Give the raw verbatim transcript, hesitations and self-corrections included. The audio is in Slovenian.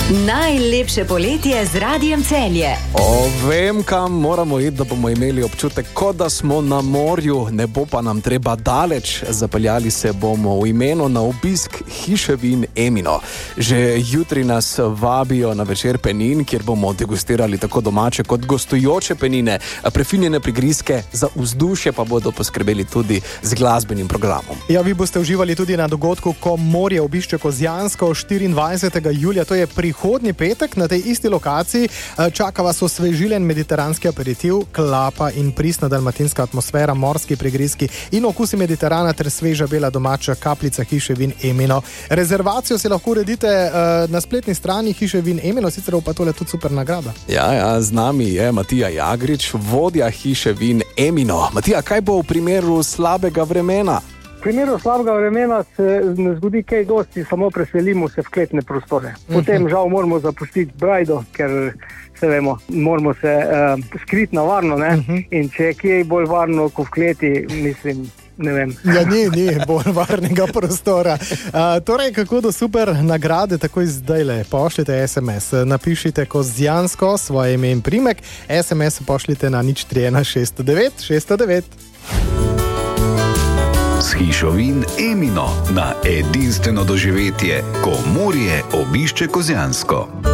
Najlepše poletje z Radiem Celje. O, vem, kam moramo iti, da bomo imeli občutek, kot da smo na morju, ne bo pa nam treba daleč. Zapeljali se bomo v imenu na obisk hiše vin Emino. Že jutri nas vabijo na večer penin, kjer bomo degustirali tako domače kot gostujoče penine, prefinjene prigrizke, za vzdušje pa bodo poskrbeli tudi z glasbenim programom. Ja, vi boste uživali tudi na dogodku, ko morje obišče Kozjansko štiriindvajsetega julija, to je prihodnji petek na tej isti lokaciji. Čaka vas osvežilen mediteranski aperitiv, klapa in pristna dalmatinska atmosfera, morski prigrizki in okusi Mediterana ter sveža bela domača kapljica hiše vin Emino. Rezervacijo si lahko uredite uh, na spletni strani hiše vin Emino, sicer pa tole tudi super nagrada. Ja, ja, z nami je Matija Jagrič, vodja hiše vin Emino. Matija, kaj bo v primeru slabega vremena? V primeru slabega vremena se ne zgodi kaj dosti, samo preselimo se v kletne prostore. Potem žal moramo zapustiti Brajdo, ker se vemo, moramo se uh, skriti na varno, ne? Uh-huh. In če je kje bolj varno kot v kleti, mislim, ne vem. Ja, ni, ni bolj varnega prostora. Uh, torej, kako do super nagrade, takoj zdajle pošljite es em es. Napišite Kozjansko, svoje ime in primek, es em es pošljite na nič tri ena šest devet šest devet. S hišo vin Emino na edinstveno doživetje, ko morje obišče Kozjansko.